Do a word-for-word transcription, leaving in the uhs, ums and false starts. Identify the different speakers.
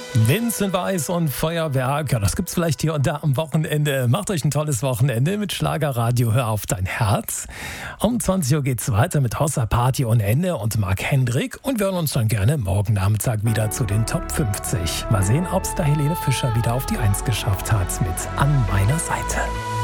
Speaker 1: Vincent Weiss und Feuerwerk, ja, das gibt's vielleicht hier und da am Wochenende. Macht euch ein tolles Wochenende mit Schlagerradio, hör auf dein Herz. Um zwanzig Uhr geht's weiter mit Hossa Party ohne Ende und Marc Hendrik und wir hören uns dann gerne morgen Nachmittag wieder zu den Top fünfzig. Mal sehen, ob's da Helene Fischer wieder auf die Eins geschafft hat mit An meiner Seite.